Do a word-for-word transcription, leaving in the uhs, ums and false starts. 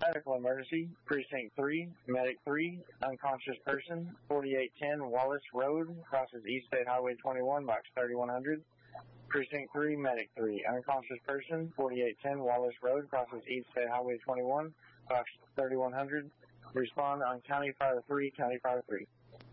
medical emergency. Precinct three, Medic three, unconscious person, forty-eight ten Wallace Road, crosses East State Highway twenty-one, box thirty-one hundred. Precinct three, Medic three, unconscious person, forty-eight ten Wallace Road, crosses East State Highway twenty-one, box thirty-one hundred. Respond on County Fire three, County Fire three.